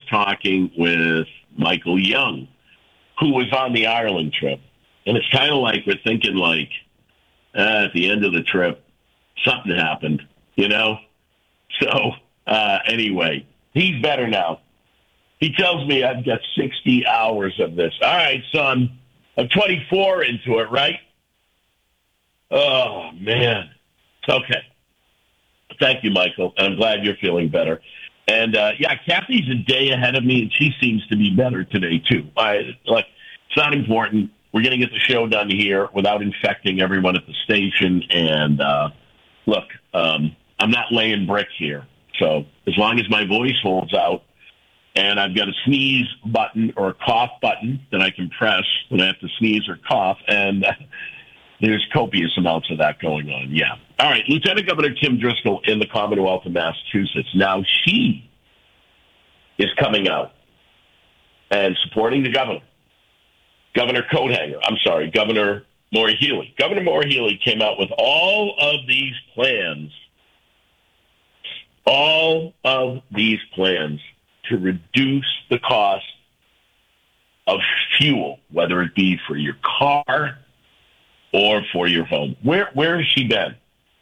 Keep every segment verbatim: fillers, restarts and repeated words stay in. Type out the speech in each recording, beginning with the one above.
talking with Michael Young, who was on the Ireland trip. And it's kind of like we're thinking like, uh, at the end of the trip, something happened, you know? So uh, anyway, he's better now. He tells me I've got sixty hours of this. All right, son, I'm twenty-four into it, right? Oh, man. Okay. Thank you, Michael. And I'm glad you're feeling better. And, uh, yeah, Kathy's a day ahead of me, and she seems to be better today, too. I, like, it's not important. We're going to get the show done here without infecting everyone at the station. And, uh, look, um, I'm not laying brick here. So as long as my voice holds out and I've got a sneeze button or a cough button that I can press when I have to sneeze or cough, and uh, there's copious amounts of that going on, yeah. All right, Lieutenant Governor Kim Driscoll in the Commonwealth of Massachusetts. Now she is coming out and supporting the governor. Governor Coathanger, I'm sorry, Governor Maura Healey. Governor Maura Healey came out with all of these plans, all of these plans to reduce the cost of fuel, whether it be for your car or for your home. Where where has she been?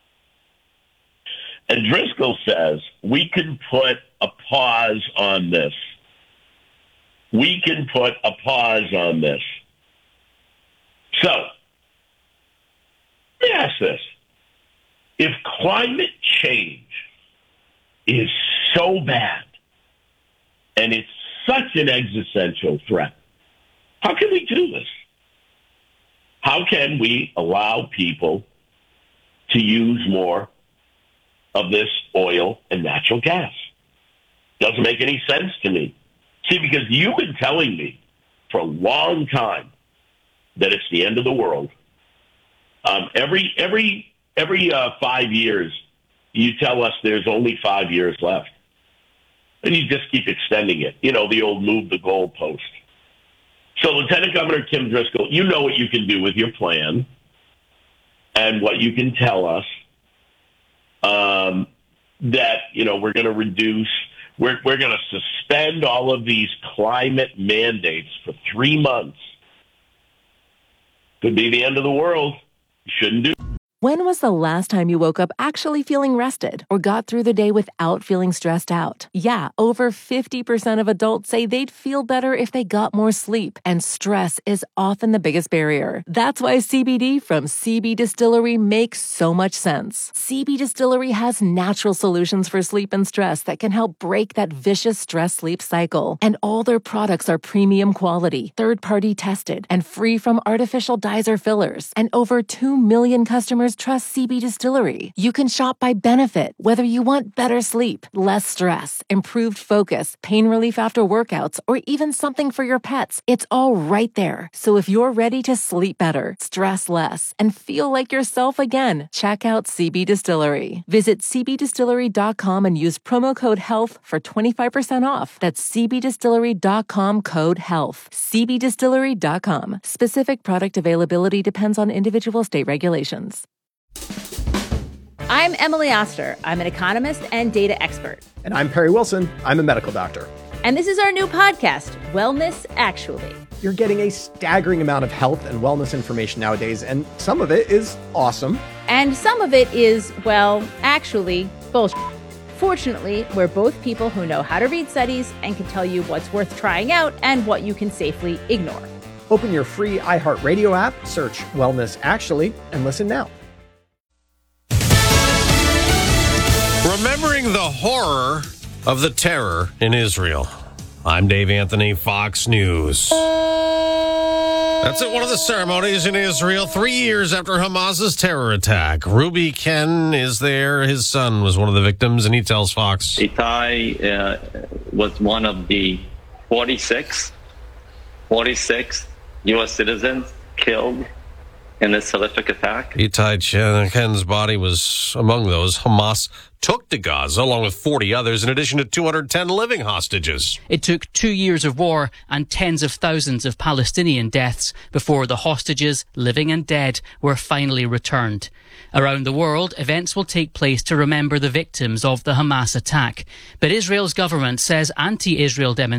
And Driscoll says, we can put a pause on this. We can put a pause on this. So, let me ask this. If climate change is so bad and it's such an existential threat, how can we do this? How can we allow people to use more of this oil and natural gas? Doesn't make any sense to me. See, because you've been telling me for a long time that it's the end of the world. Um, every every every uh, five years, you tell us there's only five years left. And you just keep extending it. You know, the old move the goalpost. So, Lieutenant Governor Kim Driscoll, you know what you can do with your plan and what you can tell us. Um, that, you know, we're going to reduce, we're, we're going to suspend all of these climate mandates for three months. Could be the end of the world. You shouldn't do. When was the last time you woke up actually feeling rested or got through the day without feeling stressed out? Yeah, over fifty percent of adults say they'd feel better if they got more sleep, and stress is often the biggest barrier. That's why C B D from C B Distillery makes so much sense. C B Distillery has natural solutions for sleep and stress that can help break that vicious stress-sleep cycle. And all their products are premium quality, third-party tested, and free from artificial dyes or fillers. And over two million customers trust C B Distillery. You can shop by benefit, whether you want better sleep, less stress, improved focus, pain relief after workouts, or even something for your pets. It's all right there. So if you're ready to sleep better, stress less, and feel like yourself again, check out C B Distillery. Visit c b distillery dot com and use promo code HEALTH for twenty-five percent off. That's c b distillery dot com code HEALTH. c b distillery dot com. Specific product availability depends on individual state regulations. I'm Emily Oster. I'm an economist and data expert. And I'm Perry Wilson. I'm a medical doctor. And this is our new podcast, Wellness Actually. You're getting a staggering amount of health and wellness information nowadays, and some of it is awesome. And some of it is, well, actually, bullshit. Fortunately, we're both people who know how to read studies and can tell you what's worth trying out and what you can safely ignore. Open your free iHeartRadio app, search Wellness Actually, and listen now. Remembering the horror of the terror in Israel. I'm Dave Anthony, Fox News. That's at one of the ceremonies in Israel, three years after Hamas's terror attack. Ruby Ken is there. His son was one of the victims, and he tells Fox. Itai uh, was one of the forty-six, forty-six U S citizens killed in this horrific attack. Itai Ken's body was among those Hamas took to Gaza, along with forty others, in addition to two hundred ten living hostages. It took two years of war and tens of thousands of Palestinian deaths before the hostages, living and dead, were finally returned. Around the world, events will take place to remember the victims of the Hamas attack. But Israel's government says anti-Israel demonstrations